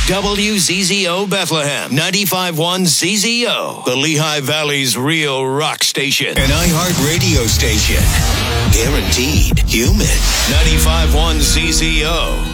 WZZO Bethlehem, 95.1 ZZO, the Lehigh Valley's real rock station. An iHeart radio station. Guaranteed human. 95.1 ZZO.